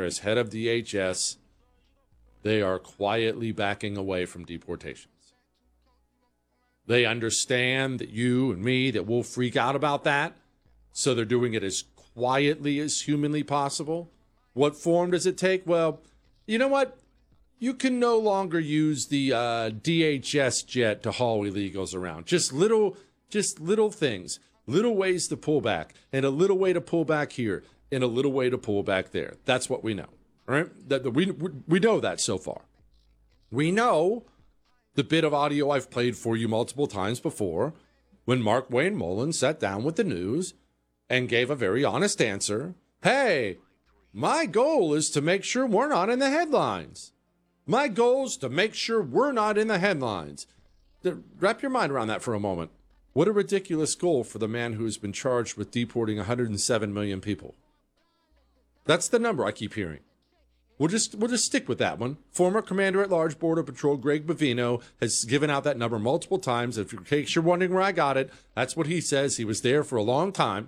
as head of DHS, they are quietly backing away from deportations. They understand that you and me, that we'll freak out about that, so they're doing it as quietly as humanly possible. What form does it take? Well, you know what? You can no longer use the DHS jet to haul illegals around. Just little things, little ways to pull back, and a little way to pull back here, and a little way to pull back there. That's what we know, right? We know that so far. We know the bit of audio I've played for you multiple times before, when Mark Wayne Mullen sat down with the news and gave a very honest answer. Hey, my goal is to make sure we're not in the headlines. My goal is to make sure we're not in the headlines. Wrap your mind around that for a moment. What a ridiculous goal for the man who's been charged with deporting 107 million people. That's the number I keep hearing. We'll just stick with that one. Former Commander-at-Large Border Patrol Greg Bovino has given out that number multiple times. If in case you're wondering where I got it, that's what he says. He was there for a long time.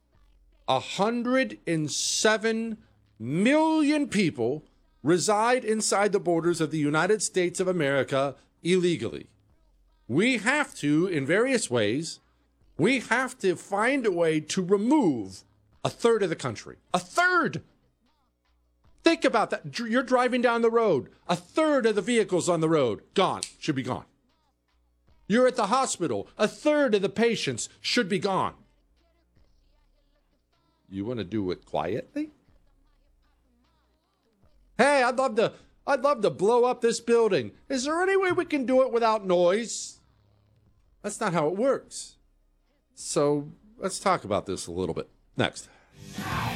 107 million people reside inside the borders of the United States of America illegally. We have to, in various ways, we have to find a way to remove a third of the country. A third! Think about that. You're driving down the road. A third of the vehicles on the road, gone, should be gone. You're at the hospital. A third of the patients should be gone. You want to do it quietly? Hey, I'd love to blow up this building. Is there any way we can do it without noise? That's not how it works. So let's talk about this a little bit next.